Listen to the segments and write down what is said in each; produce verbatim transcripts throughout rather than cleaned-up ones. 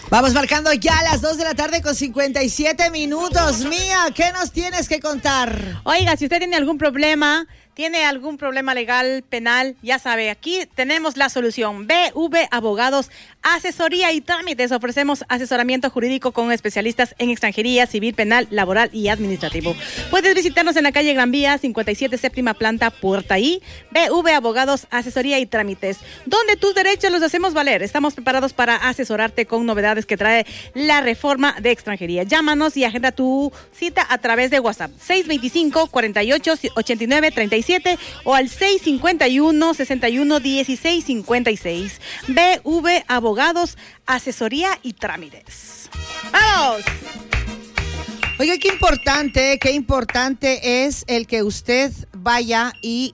Vamos marcando ya a las dos de la tarde con cincuenta y siete minutos. Mía, ¿qué nos tienes que contar? Oiga, si usted tiene algún problema, tiene algún problema legal, penal, ya sabe, aquí tenemos la solución. B V Abogados, asesoría y trámites. Ofrecemos asesoramiento jurídico con especialistas en extranjería, civil, penal, laboral y administrativo. Puedes visitarnos en la calle Gran Vía, cincuenta y siete, séptima planta, Puerta I. B V Abogados, asesoría y trámites, donde tus derechos los hacemos valer. Estamos preparados para asesorarte con novedades que trae la reforma de extranjería. Llámanos y agenda tu cita a través de WhatsApp seis veinticinco, cuarenta y ocho, ochenta y nueve, treinta y siete o al seis cincuenta y uno, sesenta y uno, dieciséis cincuenta y seis. B V Abogados, asesoría y trámites. ¡Vamos! Oiga, qué importante, qué importante es el que usted vaya y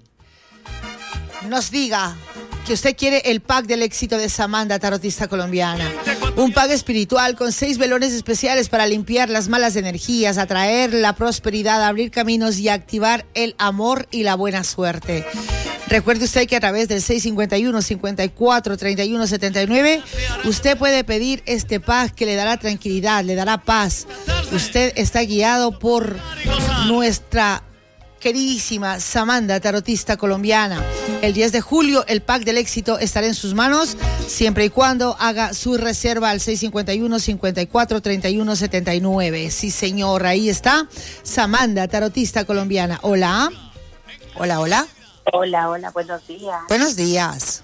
nos diga que usted quiere el pack del éxito de Samantha, tarotista colombiana. Un pack espiritual con seis velones especiales para limpiar las malas energías, atraer la prosperidad, abrir caminos y activar el amor y la buena suerte. Recuerde usted que a través del seis cincuenta y uno, cincuenta y cuatro, treinta y uno, setenta y nueve, usted puede pedir este pack que le dará tranquilidad, le dará paz. Usted está guiado por nuestra queridísima Samantha, tarotista colombiana. El diez de julio, el pack del éxito estará en sus manos, siempre y cuando haga su reserva al seis cincuenta y uno, cincuenta y cuatro, treinta y uno, setenta y nueve. Sí, señor, ahí está Samantha, tarotista colombiana. Hola. Hola, hola. Hola, hola, buenos días. Buenos días.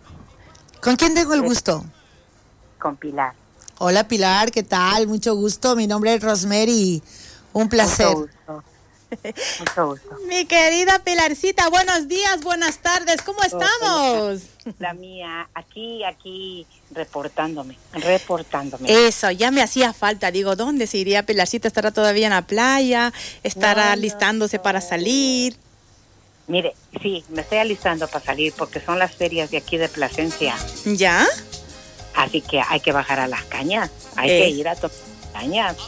¿Con quién tengo el gusto? Con Pilar. Hola, Pilar, ¿qué tal? Mucho gusto. Mi nombre es Rosemary. Un placer. Mucho gusto. Mucho gusto. Mi querida Pilarcita, buenos días, buenas tardes, ¿cómo estamos? La mía, aquí, aquí, reportándome, reportándome. Eso, ya me hacía falta, digo, ¿dónde se iría Pilarcita? ¿Estará todavía en la playa? ¿Estará No, listándose no, para no. salir? Mire, sí, me estoy alistando para salir porque son las ferias de aquí de Plasencia. ¿Ya? Así que hay que bajar a las cañas, hay Eh. que ir a tomar cañas.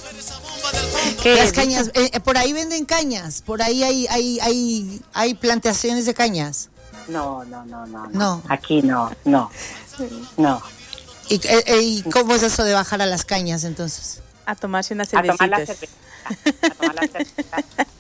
¿Qué? Las cañas, eh, por ahí venden cañas, por ahí hay, hay, hay, hay plantaciones de cañas. No, no, no, no, no. No. Aquí no, no, no. ¿Y, eh, eh, ¿Y cómo es eso de bajar a las cañas entonces? A tomarse unas A tomar la cervecitas. cerveza. A tomar la cerveza.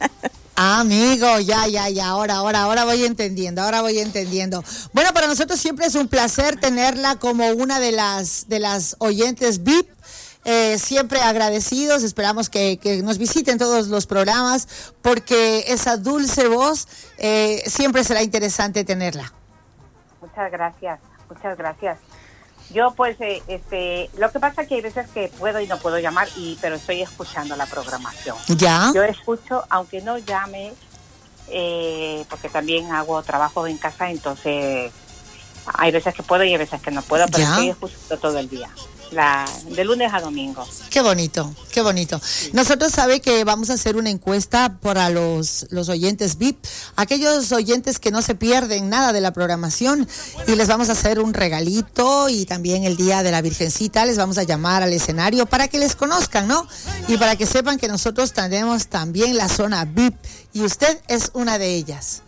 Ah, amigo, ya, ya, ya, ahora, ahora, ahora voy entendiendo, ahora voy entendiendo. Bueno, para nosotros siempre es un placer tenerla como una de las, de las oyentes V I P. Eh, siempre agradecidos, esperamos que, que nos visiten todos los programas porque esa dulce voz eh, siempre será interesante tenerla. Muchas gracias, muchas gracias. Yo pues, eh, este, lo que pasa es que hay veces que puedo y no puedo llamar, y pero estoy escuchando la programación. ¿Ya? Yo escucho, aunque no llame, eh, porque también hago trabajo en casa, entonces hay veces que puedo y hay veces que no puedo, pero ¿Ya? estoy escuchando todo el día. La, de lunes a domingo. Qué bonito, qué bonito. Nosotros sabe que vamos a hacer una encuesta para los, los oyentes V I P, aquellos oyentes que no se pierden nada de la programación, y les vamos a hacer un regalito, y también el día de la Virgencita les vamos a llamar al escenario para que les conozcan, ¿no? Y para que sepan que nosotros tenemos también la zona V I P y usted es una de ellas.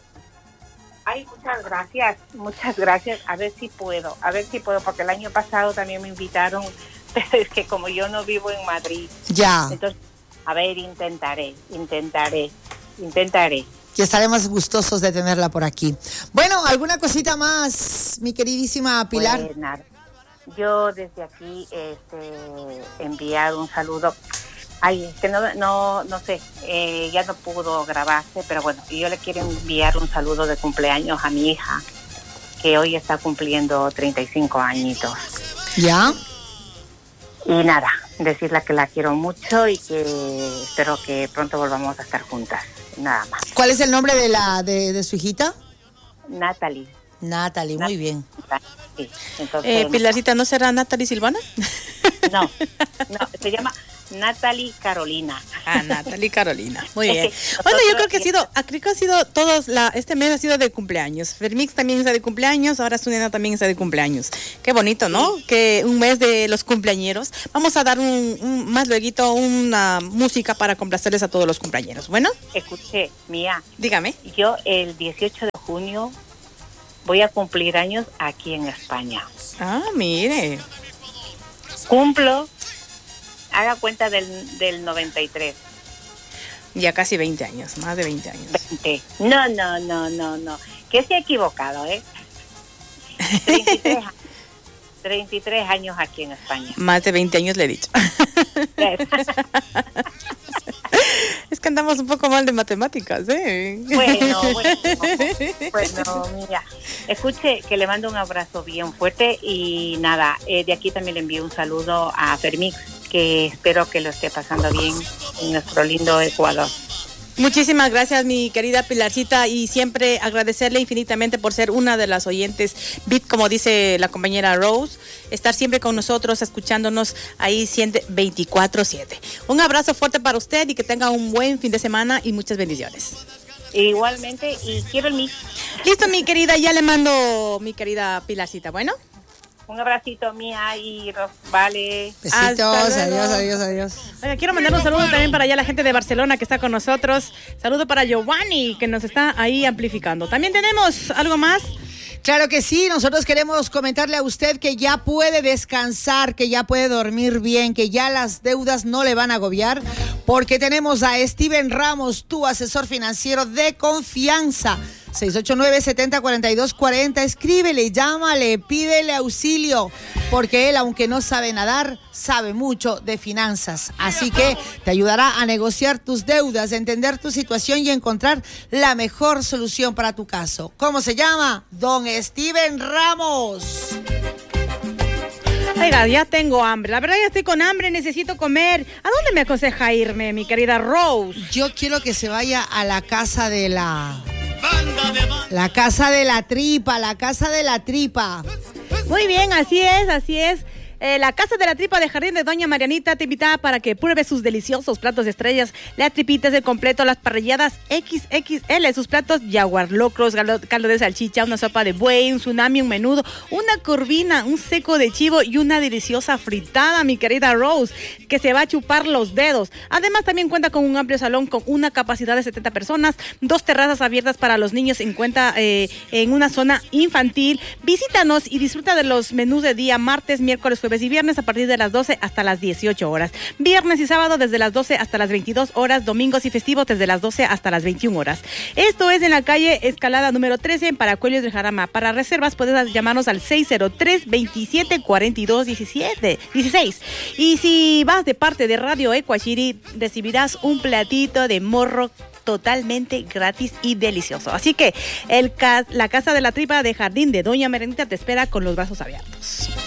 Ay, muchas gracias, muchas gracias. A ver si puedo, a ver si puedo, porque el año pasado también me invitaron, pero es que como yo no vivo en Madrid, Ya. entonces, a ver, intentaré, intentaré, intentaré. Y estaremos gustosos de tenerla por aquí. Bueno, ¿alguna cosita más, mi queridísima Pilar? Pues nada, yo desde aquí este, enviar un saludo. Ay, es que no, no, no sé, eh, ya no pudo grabarse, pero bueno, yo le quiero enviar un saludo de cumpleaños a mi hija, que hoy está cumpliendo treinta y cinco añitos. ¿Ya? Y nada, decirle que la quiero mucho y que espero que pronto volvamos a estar juntas, nada más. ¿Cuál es el nombre de la de, de su hijita? Natalie. Natalie, muy bien. Sí, entonces, Eh, Pilarcita, ¿no será Natalie Silvana? no, no, se llama Natalie Carolina. Ah, Natalie Carolina. Muy Es bien. que Bueno, yo nosotros- creo que ha sido, creo que ha sido todos, la, este mes ha sido de cumpleaños. Fermix también está de cumpleaños, ahora su nena también está de cumpleaños. Qué bonito, ¿no? Que un mes de los cumpleañeros. Vamos a dar un, un más luego una música para complacerles a todos los cumpleañeros. Bueno, Escuché, Mía, dígame. yo el dieciocho de junio voy a cumplir años aquí en España. Ah, mire. Cumplo haga cuenta del, del noventa y tres. Ya casi veinte años, más de veinte años. veinte. No, no, no, no, no. Que se ha equivocado, ¿eh? treinta y tres, treinta y tres años aquí en España. Más de veinte años le he dicho. Es que andamos un poco mal de matemáticas, ¿eh? Bueno, bueno, bueno, mira, escuche que le mando un abrazo bien fuerte y nada, eh, de aquí también le envío un saludo a Fermix, que espero que lo esté pasando bien en nuestro lindo Ecuador. Muchísimas gracias, mi querida Pilarcita, y siempre agradecerle infinitamente por ser una de las oyentes V I P, como dice la compañera Rose, estar siempre con nosotros, escuchándonos ahí veinticuatro siete. Un abrazo fuerte para usted y que tenga un buen fin de semana y muchas bendiciones. Igualmente, y quiero el mix. Listo, mi querida, ya le mando mi querida Pilarcita, ¿bueno? Un abracito, Mía y Ros, vale. Besitos, adiós, adiós, adiós. Oiga, quiero mandar un saludo también para allá la gente de Barcelona que está con nosotros. Saludo para Giovanni, que nos está ahí amplificando. También tenemos algo más. Claro que sí, nosotros queremos comentarle a usted que ya puede descansar, que ya puede dormir bien, que ya las deudas no le van a agobiar, porque tenemos a Steven Ramos, tu asesor financiero de confianza. seis ocho nueve, siete cero, cuatro dos cuatro cero, escríbele, llámale, pídele auxilio, porque él, aunque no sabe nadar, sabe mucho de finanzas. Así que te ayudará a negociar tus deudas, entender tu situación y encontrar la mejor solución para tu caso. ¿Cómo se llama? Don Steven Ramos. Oiga, ya tengo hambre. La verdad, ya estoy con hambre, necesito comer. ¿A dónde me aconseja irme, mi querida Rose? Yo quiero que se vaya a la casa de la... La casa de la tripa, la casa de la tripa. Muy bien, así es, así es. Eh, la Casa de la Tripa de Jardín de Doña Marianita te invita para que pruebe sus deliciosos platos de estrellas. La tripita es de completo, las parrilladas equis equis ele, sus platos jaguar locros, caldo de salchicha, una sopa de buey, un tsunami, un menudo, una corvina, un seco de chivo y una deliciosa fritada, mi querida Rose, que se va a chupar los dedos. Además, también cuenta con un amplio salón con una capacidad de setenta personas, dos terrazas abiertas para los niños en cuenta eh, en una zona infantil. Visítanos y disfruta de los menús de día martes, miércoles, jueves y viernes a partir de las doce hasta las dieciocho horas. Viernes y sábado desde las doce hasta las veintidós horas. Domingos y festivos desde las doce hasta las veintiuna horas. Esto es en la calle Escalada número trece en Paracuellos del Jarama. Para reservas puedes llamarnos al seis cero tres, veintisiete, cuarenta y dos, diecisiete, dieciséis. Y si vas de parte de Radio Ecuachiri, recibirás un platito de morro totalmente gratis y delicioso. Así que el, la Casa de la Tripa de Jardín de Doña Marianita te espera con los brazos abiertos.